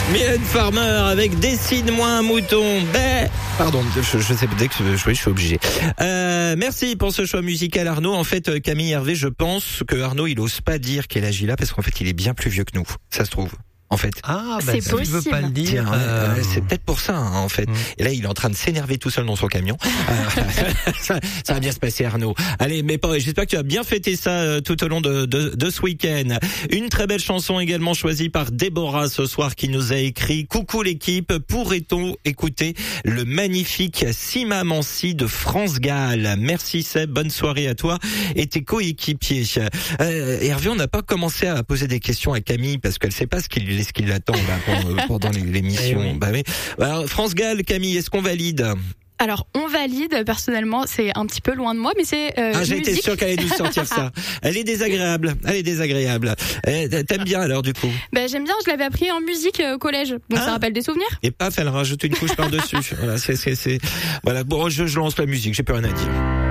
Mylène Farmer avec Dessine-moi un mouton. Pardon, je sais dès que je suis obligé. Merci pour ce choix musical, Arnaud. En fait, Camille Hervé, je pense que Arnaud, il ose pas dire quel âge il a parce qu'en fait, il est bien plus vieux que nous. Ça se trouve. En fait. C'est si possible. tu veux pas le dire. C'est peut-être pour ça, hein, en fait. Et là, il est en train de s'énerver tout seul dans son camion. Ça va bien se passer, Arnaud. Allez, mais j'espère que tu as bien fêté ça tout au long de ce week-end. Une très belle chanson également choisie par Déborah ce soir qui nous a écrit: coucou l'équipe, pourrait-on écouter le magnifique Si Maman Si de France Gall? Merci Seb, bonne soirée à toi et tes coéquipiers. Hervé, on n'a pas commencé à poser des questions à Camille parce qu'elle sait pas ce qu'il attend là, pendant l'émission. Oui. Bah oui. Alors, France Gall, Camille, est-ce qu'on valide? Alors, on valide, personnellement, c'est un petit peu loin de moi, mais c'est J'étais musique. sûr qu'elle allait nous sortir ça. Elle est désagréable. T'aimes bien alors du coup? J'aime bien, je l'avais appris en musique au collège, donc ça rappelle des souvenirs. Et paf, elle rajoute une couche par-dessus. Voilà, voilà. Bon, je lance la musique, j'ai plus rien à dire.